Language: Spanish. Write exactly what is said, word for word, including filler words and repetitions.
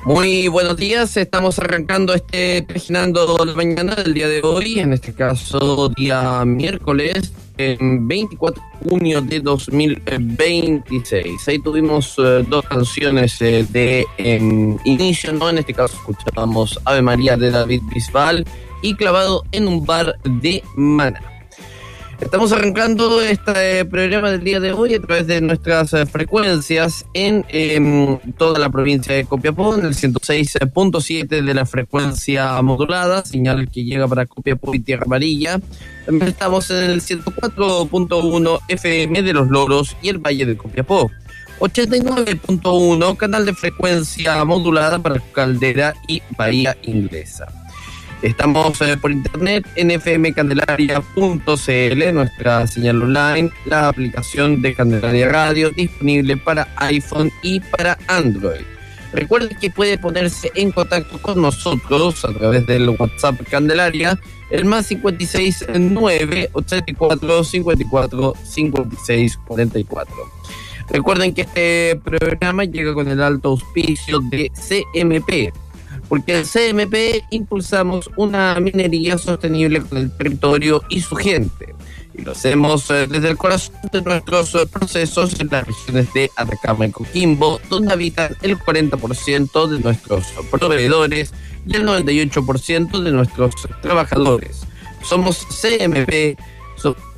Muy buenos días, estamos arrancando este Paginando la Mañana del día de hoy, en este caso día miércoles, veinticuatro de junio de dos mil veintiséis. Ahí tuvimos eh, dos canciones eh, de eh, inicio, ¿no? En este caso escuchábamos Ave María de David Bisbal y Clavado en un bar de Maná. Estamos arrancando este programa del día de hoy a través de nuestras eh, frecuencias en eh, toda la provincia de Copiapó, en el ciento seis punto siete de la frecuencia modulada, señal que llega para Copiapó y Tierra Amarilla. También estamos en el ciento cuatro punto uno F M de Los Loros y el Valle de Copiapó. ochenta y nueve punto uno, canal de frecuencia modulada para Caldera y Bahía Inglesa. Estamos eh, por internet en f m candelaria punto c l, nuestra señal online, la aplicación de Candelaria Radio disponible para iPhone y para Android. Recuerde que puede ponerse en contacto con nosotros a través del WhatsApp Candelaria, el más cincuenta y seis nueve ochenta y cuatro cincuenta y cuatro cincuenta y seis cuarenta y cuatro. Recuerden que este programa llega con el alto auspicio de C M P. Porque en C M P impulsamos una minería sostenible con el territorio y su gente. Y lo hacemos eh, desde el corazón de nuestros eh, procesos en las regiones de Atacama y Coquimbo, donde habitan el cuarenta por ciento de nuestros proveedores y el noventa y ocho por ciento de nuestros trabajadores. Somos C M P, so,